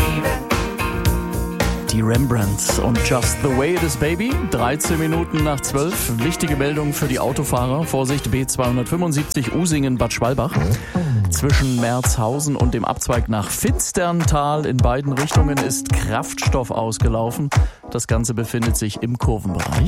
Die Rembrandts und Just the Way It Is Baby. 13 Minuten nach 12. Wichtige Meldung für die Autofahrer. Vorsicht, B275 Usingen-Bad Schwalbach. Zwischen Merzhausen und dem Abzweig nach Finsterntal in beiden Richtungen ist Kraftstoff ausgelaufen. Das Ganze befindet sich im Kurvenbereich.